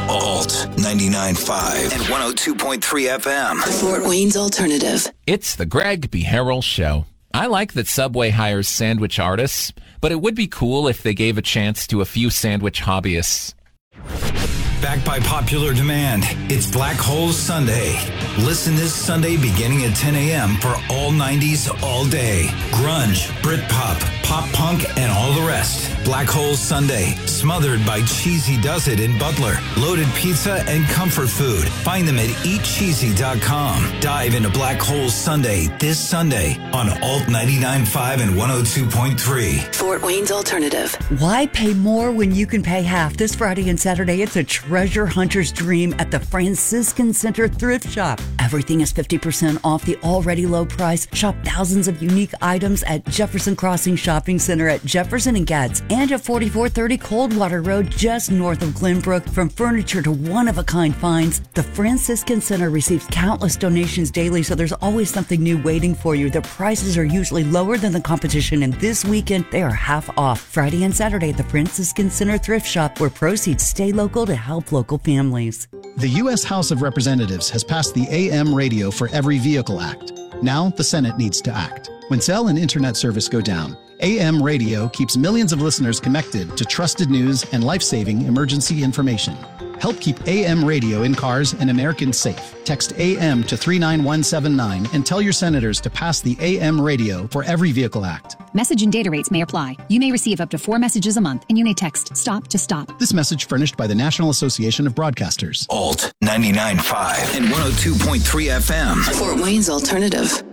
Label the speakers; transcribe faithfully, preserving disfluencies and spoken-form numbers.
Speaker 1: Alt ninety-nine point five and one oh two point three F M.
Speaker 2: Fort Wayne's Alternative.
Speaker 3: It's the Greg B. Harrell Show. I like that Subway hires sandwich artists, but it would be cool if they gave a chance to a few sandwich hobbyists.
Speaker 1: Backed by popular demand, it's Black Hole Sunday. Listen this Sunday beginning at ten a.m. for all nineties all day. Grunge, Britpop, pop punk, and all the rest. Black Hole Sunday, smothered by Cheesy Does It in Butler, loaded pizza, and comfort food. Find them at eat cheesy dot com. Dive into Black Hole Sunday this Sunday on Alt ninety-nine point five and one oh two point three.
Speaker 2: Fort Wayne's Alternative.
Speaker 4: Why pay more when you can pay half? This Friday and Saturday, it's a treasure hunter's dream at the Franciscan Center Thrift Shop. Everything is fifty percent off the already low price. Shop thousands of unique items at Jefferson Crossing Shopping Center at Jefferson and Gads and at forty-four thirty Coldwater Road just north of Glenbrook. From furniture to one-of-a-kind finds, the Franciscan Center receives countless donations daily, so there's always something new waiting for you. The prices are usually lower than the competition, and this weekend they are half off. Friday and Saturday at the Franciscan Center Thrift Shop, where proceeds stay local to help local families.
Speaker 5: The U S House of Representatives has passed the A M Radio for Every Vehicle Act. Now the Senate needs to act. When cell and internet service go down, A M Radio keeps millions of listeners connected to trusted news and life-saving emergency information. Help keep A M Radio in cars and Americans safe. Text A M to three nine one seven nine and tell your senators to pass the A M Radio for Every Vehicle Act.
Speaker 6: Message and data rates may apply. You may receive up to four messages a month, and you may text STOP to STOP.
Speaker 5: This message furnished by the National Association of Broadcasters.
Speaker 1: Alt ninety-nine point five and one oh two point three F M.
Speaker 2: Fort Wayne's Alternative.